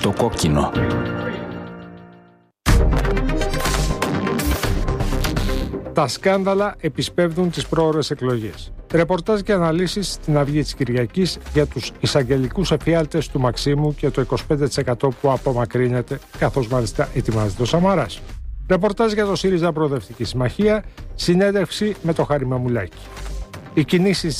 στο κόκκινο. Τα σκάνδαλα επισπεύδουν τις πρόωρες εκλογές. Ρεπορτάζ και αναλύσεις στην Αυγή της Κυριακής για τους εισαγγελικούς εφιάλτες του Μαξίμου και το 25% που απομακρύνεται, καθώς μάλιστα ετοιμάζεται ο Σαμαράς. Ρεπορτάζ για το ΣΥΡΙΖΑ Προοδευτική Συμμαχία, συνέντευξη με το Χάρη Μαμουλάκη. Οι κινήσεις